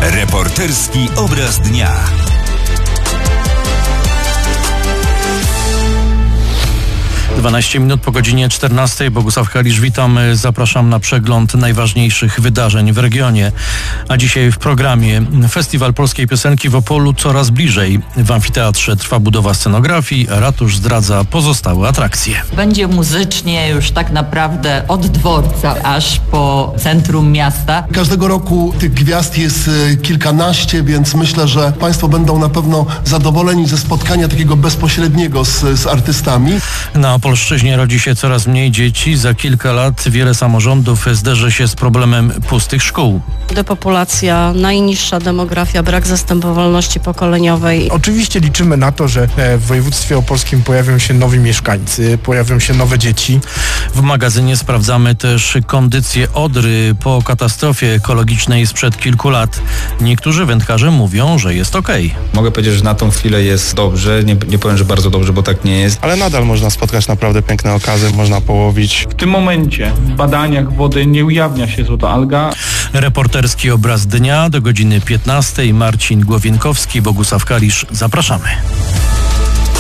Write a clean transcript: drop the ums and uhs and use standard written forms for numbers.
Reporterski obraz dnia. Dwanaście minut po godzinie 14. Bogusław Kalisz, witam. Zapraszam na przegląd najważniejszych wydarzeń w regionie. A dzisiaj w programie Festiwal Polskiej Piosenki w Opolu coraz bliżej. W amfiteatrze trwa budowa scenografii, a ratusz zdradza pozostałe atrakcje. Będzie muzycznie już tak naprawdę od dworca aż po centrum miasta. Każdego roku tych gwiazd jest kilkanaście, więc myślę, że Państwo będą na pewno zadowoleni ze spotkania takiego bezpośredniego z artystami. Na Opolszczyźnie rodzi się coraz mniej dzieci. Za kilka lat wiele samorządów zderzy się z problemem pustych szkół. Depopulacja, najniższa demografia, brak zastępowalności pokoleniowej. Oczywiście liczymy na to, że w województwie opolskim pojawią się nowi mieszkańcy, pojawią się nowe dzieci. W magazynie sprawdzamy też kondycję Odry po katastrofie ekologicznej sprzed kilku lat. Niektórzy wędkarze mówią, że jest okej. Mogę powiedzieć, że na tą chwilę jest dobrze. Nie powiem, że bardzo dobrze, bo tak nie jest. Ale nadal można spotkać naprawdę piękne okazy, można połowić. W tym momencie w badaniach wody nie ujawnia się złota alga. Reporterski obraz dnia do godziny 15. Marcin Głowienkowski, Bogusław Kalisz. Zapraszamy.